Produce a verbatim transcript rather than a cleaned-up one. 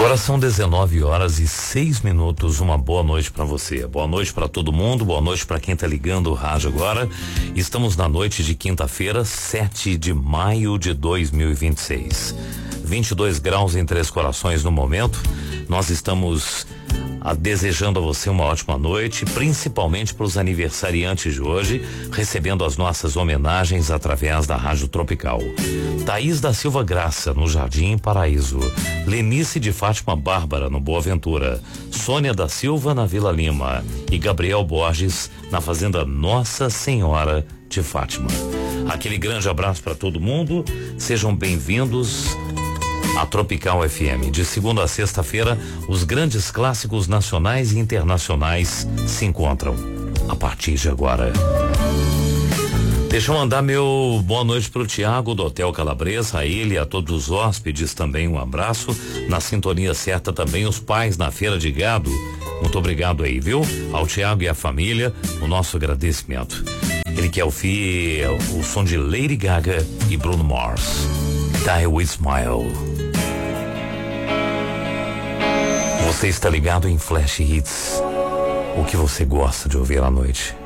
Agora são dezenove horas e seis minutos. Uma boa noite para você. Boa noite para todo mundo. Boa noite para quem tá ligando o rádio agora. Estamos na noite de quinta-feira, sete de maio de dois mil e vinte e seis. vinte e dois graus em Três Corações no momento. Nós estamos a, desejando a você uma ótima noite, principalmente para os aniversariantes de hoje, recebendo as nossas homenagens através da Rádio Tropical. Thaís da Silva Graça, no Jardim Paraíso. Lenice de Fátima Bárbara, no Boa Ventura. Sônia da Silva, na Vila Lima. E Gabriel Borges, na Fazenda Nossa Senhora de Fátima. Aquele grande abraço para todo mundo. Sejam bem-vindos a Tropical F M. De segunda a sexta-feira, os grandes clássicos nacionais e internacionais se encontram. A partir de agora. Deixa eu mandar meu boa noite pro Tiago do Hotel Calabresa, a ele e a todos os hóspedes também um abraço. Na sintonia certa também os pais na Feira de Gado. Muito obrigado aí, viu? Ao Tiago e à família, o nosso agradecimento. Ele quer ouvir o som de Lady Gaga e Bruno Mars. Die With Smile. Você está ligado em Flash Hits. O que você gosta de ouvir à noite?